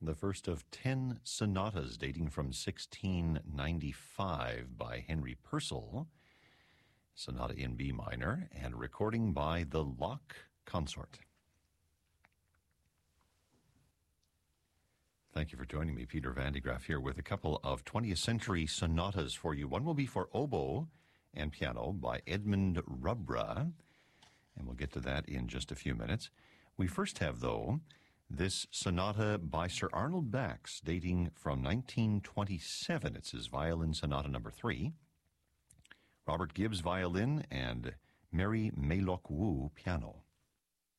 the first of 10 sonatas dating from 1695 by Henry Purcell, sonata in B minor, and recording by the Locke Consort. Thank you for joining me. Peter Van de Graaff here with a couple of 20th century sonatas for you. One will be for oboe and piano by Edmund Rubra, and we'll get to that in just a few minutes. We first have, though, this sonata by Sir Arnold Bax, dating from 1927. It's his violin sonata number 3. Robert Gibbs, violin, and Mary Maylock Wu, piano.